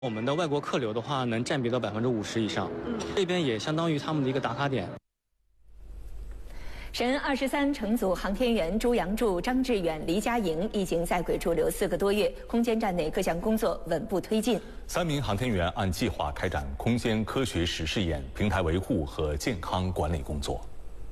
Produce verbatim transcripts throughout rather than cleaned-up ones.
我们的外国客流的话，能占比到百分之五十以上。嗯，这边也相当于他们的一个打卡点。 神二十三乘组航天员朱杨柱、张志远、黎佳莹已经在轨驻留四个多月，空间站内各项工作稳步推进。 三名航天员按计划开展空间科学实试验、平台维护和健康管理工作。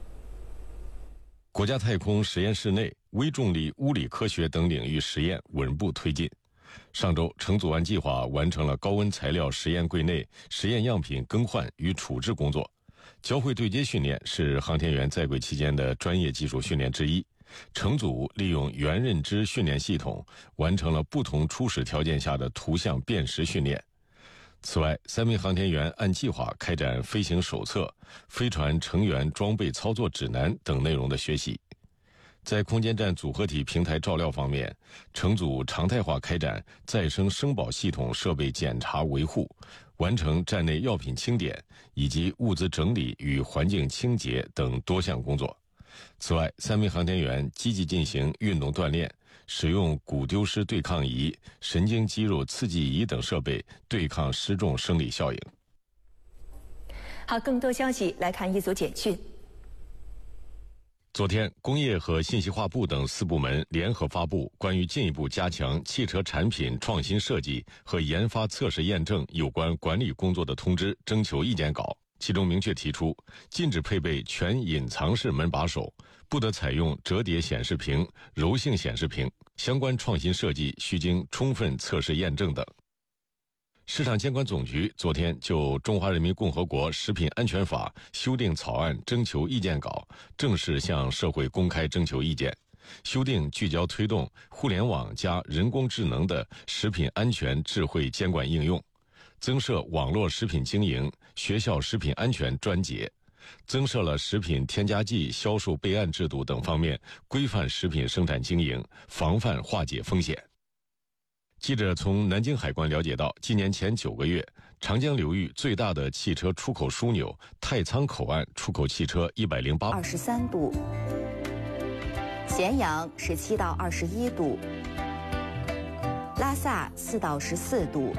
国家太空实验室内，微重力、物理科学等领域实验稳步推进。上周，乘组按计划完成了高温材料实验柜内实验样品更换与处置工作。交会对接训练是航天员在轨期间的专业技术训练之一。乘组利用元认知训练系统，完成了不同初始条件下的图像辨识训练。此外，三名航天员按计划开展飞行手册、飞船成员装备操作指南等内容的学习。在空间站组合体平台照料方面，乘组常态化开展再生生保系统设备检查维护，完成站内药品清点以及物资整理与环境清洁等多项工作。此外，三名航天员积极进行运动锻炼，使用骨丢失对抗仪、神经肌肉刺激仪等设备对抗失重生理效应。 好，更多消息来看一组简讯。 昨天，工业和信息化部等四部门联合发布关于进一步加强汽车产品创新设计和研发测试验证有关管理工作的通知征求意见稿，其中明确提出，禁止配备全隐藏式门把手，不得采用折叠显示屏、柔性显示屏，相关创新设计需经充分测试验证等。市场监管总局昨天就《中华人民共和国食品安全法》修订草案征求意见稿正式向社会公开征求意见。修订聚焦推动互联网加人工智能的食品安全智慧监管应用，增设网络食品经营、学校食品安全专节，增设了食品添加剂销售备案制度等方面，规范食品生产经营，防范化解风险。记者从南京海关了解到，今年前九个月，长江流域最大的汽车出口枢纽太仓口岸出口汽车一百零八二十三度，咸阳十七到二十一度，拉萨四到十四度，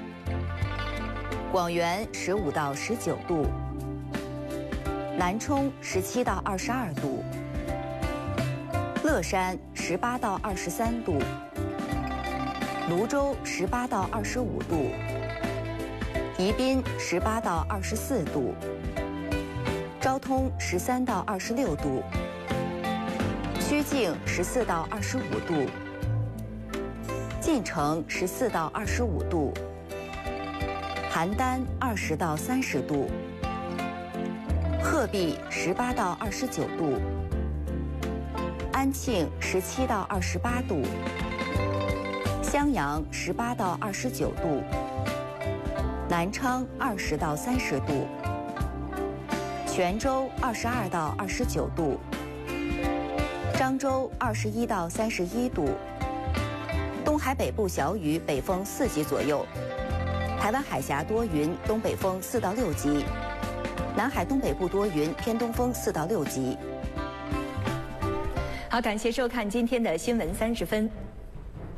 广元十五到十九度，南充十七到二十二度，乐山十八到二十三度。泸州十八到二十五度，宜宾十八到二十四度，昭通十三到二十六度，曲靖十四到二十五度，晋城十四到二十五度，邯郸二十到三十度，鹤壁十八到二十九度，安庆十七到二十八度。襄阳十八到二十九度，南昌二十到三十度，泉州二十二到二十九度，漳州二十一到三十一度，东海北部小雨，北风四级左右，台湾海峡多云，东北风四到六级，南海东北部多云，偏东风四到六级。 好，感谢收看今天的新闻三十分。